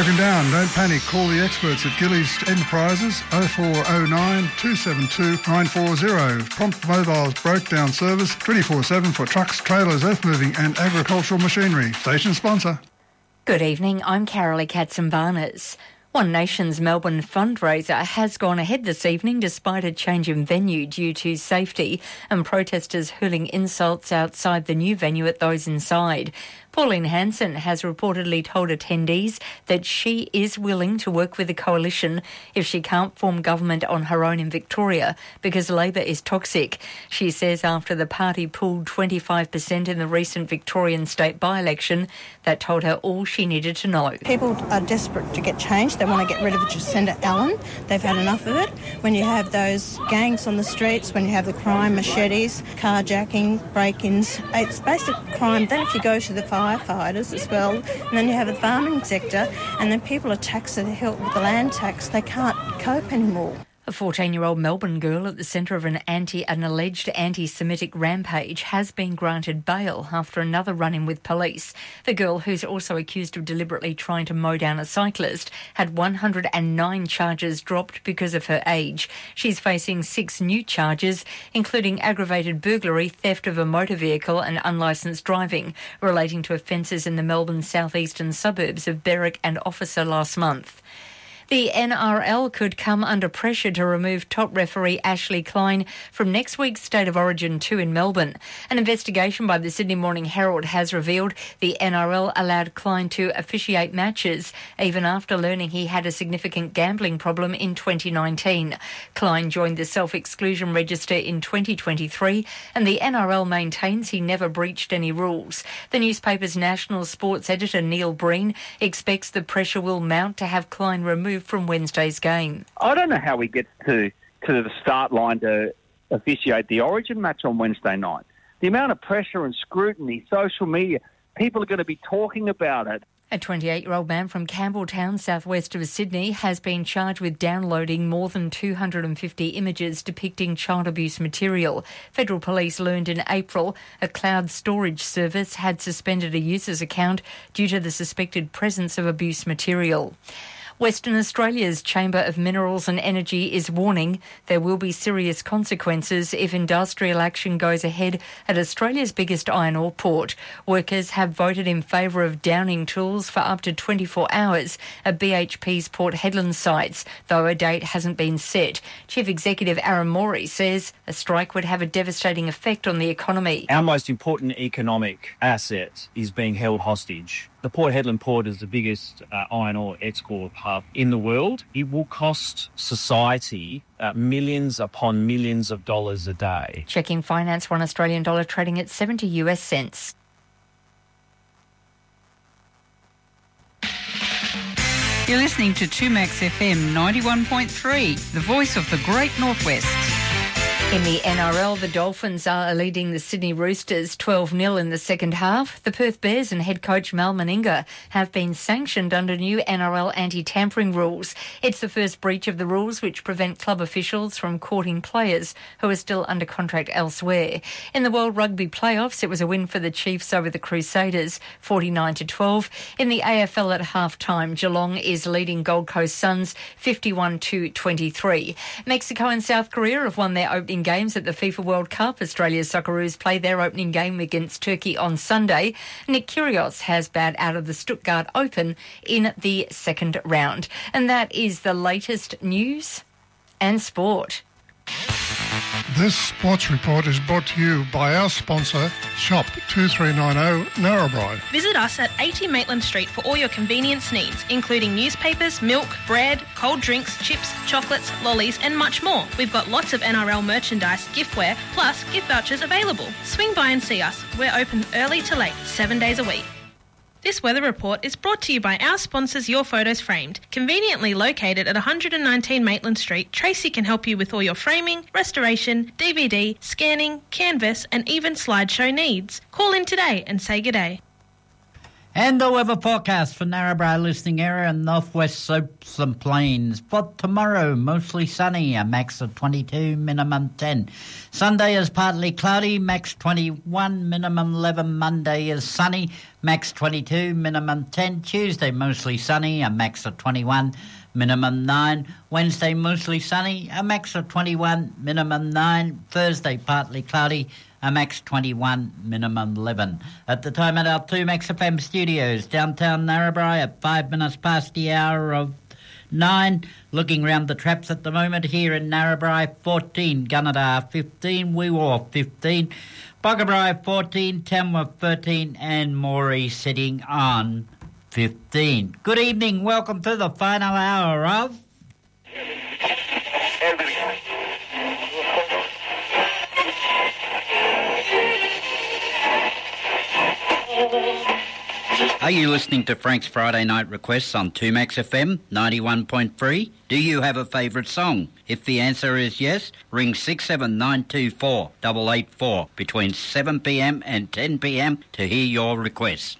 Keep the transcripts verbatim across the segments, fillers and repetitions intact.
broken down. Don't panic. Call the experts at Gillies Enterprises oh four oh nine, two seven two, nine four zero. Prompt Mobile's broke down service twenty-four seven for trucks, trailers, earth moving and agricultural machinery. Station sponsor. Good evening, I'm Carolee Katzenbarnes. One Nation's Melbourne fundraiser has gone ahead this evening despite a change in venue due to safety and protesters hurling insults outside the new venue at those inside. Pauline Hanson has reportedly told attendees that she is willing to work with the coalition if she can't form government on her own in Victoria because Labor is toxic. She says after the party pulled twenty-five percent in the recent Victorian state by-election, that told her all she needed to know. People are desperate to get change. They want to get rid of Jacinda Allen. They've had enough of it. When you have those gangs on the streets, when you have the crime, machetes, carjacking, break-ins, it's basic crime. Then if you go to the firefighters as well, and then you have the farming sector, and then people are taxed to the hilt with the land tax. They can't cope anymore. A fourteen-year-old Melbourne girl at the centre of an anti, an alleged anti-Semitic rampage has been granted bail after another run-in with police. The girl, who's also accused of deliberately trying to mow down a cyclist, had one hundred nine charges dropped because of her age. She's facing six new charges, including aggravated burglary, theft of a motor vehicle and unlicensed driving, relating to offences in the Melbourne southeastern suburbs of Berwick and Officer last month. The N R L could come under pressure to remove top referee Ashley Klein from next week's State of Origin two in Melbourne. An investigation by the Sydney Morning Herald has revealed the N R L allowed Klein to officiate matches even after learning he had a significant gambling problem in twenty nineteen. Klein joined the self-exclusion register in twenty twenty-three and the N R L maintains he never breached any rules. The newspaper's national sports editor Neil Breen expects the pressure will mount to have Klein removed from Wednesday's game. I don't know how we get to, to the start line to officiate the Origin match on Wednesday night. The amount of pressure and scrutiny, social media, people are going to be talking about it. A twenty-eight-year-old man from Campbelltown, southwest of Sydney, has been charged with downloading more than two hundred fifty images depicting child abuse material. Federal Police learned in April a cloud storage service had suspended a user's account due to the suspected presence of abuse material. Western Australia's Chamber of Minerals and Energy is warning there will be serious consequences if industrial action goes ahead at Australia's biggest iron ore port. Workers have voted in favour of downing tools for up to twenty-four hours at B H P's Port Hedland sites, though a date hasn't been set. Chief Executive Aaron Morey says a strike would have a devastating effect on the economy. Our most important economic asset is being held hostage. The Port Hedland port is the biggest uh, iron ore export hub in the world. It will cost society uh, millions upon millions of dollars a day. Checking finance, one Australian dollar trading at seventy US cents. You're listening to two Max F M ninety-one point three, the voice of the Great Northwest. In the N R L, the Dolphins are leading the Sydney Roosters twelve nil in the second half. The Perth Bears and head coach Mal Meninga have been sanctioned under new N R L anti-tampering rules. It's the first breach of the rules which prevent club officials from courting players who are still under contract elsewhere. In the World Rugby playoffs, it was a win for the Chiefs over the Crusaders, forty-nine to twelve. In the A F L at half-time, Geelong is leading Gold Coast Suns fifty-one to twenty-three. Mexico and South Korea have won their opening games at the FIFA World Cup. Australia's Socceroos play their opening game against Turkey on Sunday. Nick Kyrgios has bowed out of the Stuttgart Open in the second round. And that is the latest news and sport. This sports report is brought to you by our sponsor, Shop two three nine zero Narrabri. Visit us at eighty Maitland Street for all your convenience needs, including newspapers, milk, bread, cold drinks, chips, chocolates, lollies and much more. We've got lots of N R L merchandise, giftware, plus gift vouchers available. Swing by and see us. We're open early to late, seven days a week. This weather report is brought to you by our sponsors Your Photos Framed. Conveniently located at one hundred nineteen Maitland Street, Tracy can help you with all your framing, restoration, D V D, scanning, canvas and even slideshow needs. Call in today and say good day. And the weather forecast for Narrabri listening area and northwest slopes and plains. For tomorrow, mostly sunny, a max of twenty-two, minimum ten. Sunday is partly cloudy, max twenty-one, minimum eleven. Monday is sunny, max twenty-two, minimum ten. Tuesday, mostly sunny, a max of twenty-one, minimum nine. Wednesday, mostly sunny, a max of twenty-one, minimum nine. Thursday, partly cloudy, a max twenty-one, minimum eleven. At the time at our two Max F M studios, downtown Narrabri at five minutes past the hour of nine. Looking round the traps at the moment here in Narrabri, fourteen, Gunnedah fifteen, Weewaw fifteen, Boggabri fourteen, Tamworth thirteen, and Moree sitting on fifteen. Good evening, welcome to the final hour of... Are you listening to Frank's Friday Night Requests on two Max F M ninety-one point three? Do you have a favourite song? If the answer is yes, ring six seven nine two four eight eight four between seven p m and ten p m to hear your requests.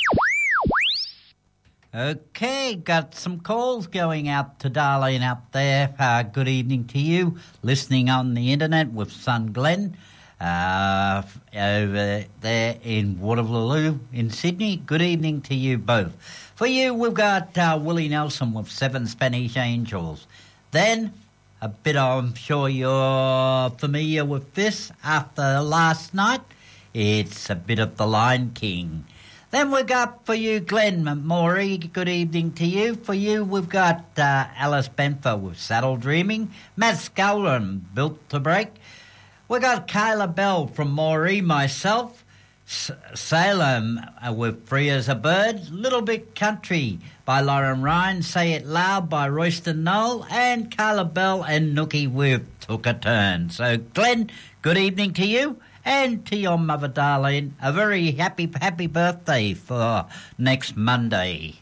Okay, got some calls going out to Darlene up there. Uh, good evening to you, listening on the internet with son Glenn. Uh, over there in Waterloo in Sydney. Good evening to you both. For you, we've got uh, Willie Nelson with Seven Spanish Angels. Then, a bit, I'm sure you're familiar with this, after last night, it's a bit of The Lion King. Then we've got for you, Glenn Moree, good evening to you. For you, we've got uh, Alice Benfer with Saddle Dreaming, Matt Scullen, Built to Break. We got Kyla Bell from Moree, myself, S- Salem uh, with Free as a Bird, Little Bit Country by Lauren Ryan, Say It Loud by Royston Knoll, and Kyla Bell and Nookie with Took a Turn. So, Glenn, good evening to you, and to your mother, Darlene, a very happy, happy birthday for next Monday.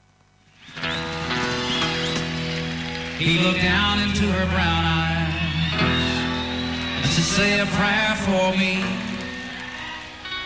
He looked down into her brown eyes to say a prayer for me.